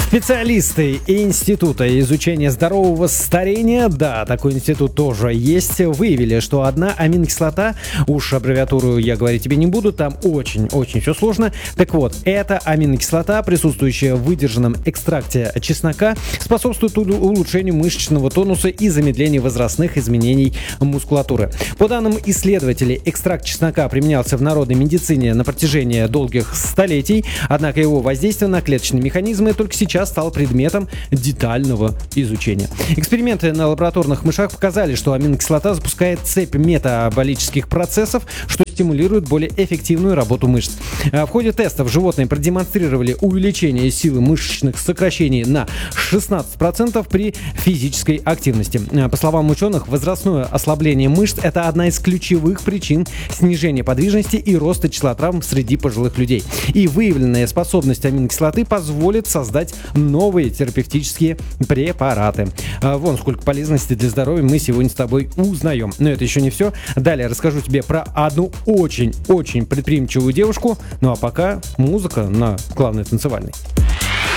Специалисты Института изучения здорового старения, да, такой институт тоже есть, выявили, что одна аминокислота, уж аббревиатуру я говорить тебе не буду, там очень-очень все сложно. Так вот, эта аминокислота, присутствующая в выдержанном экстракте чеснока, способствует улучшению мышечного тонуса и замедлению возрастных изменений мускулатуры. По данным исследователей, экстракт чеснока применялся в народной медицине на протяжении долгих столетий, однако его воздействие на клеточные механизмы только сейчас стал предметом детального изучения. Эксперименты на лабораторных мышах показали, что аминокислота запускает цепь метаболических процессов, что стимулирует более эффективную работу мышц. В ходе тестов животные продемонстрировали увеличение силы мышечных сокращений на 16% при физической активности. По словам ученых, возрастное ослабление мышц – это одна из ключевых причин снижения подвижности и роста числа травм среди пожилых людей. И выявленная способность аминокислоты позволит создать новые терапевтические препараты. Вон сколько полезностей для здоровья мы сегодня с тобой узнаем. Но это еще не все. Далее расскажу тебе про одну очень-очень предприимчивую девушку. Ну а пока музыка на главной танцевальной.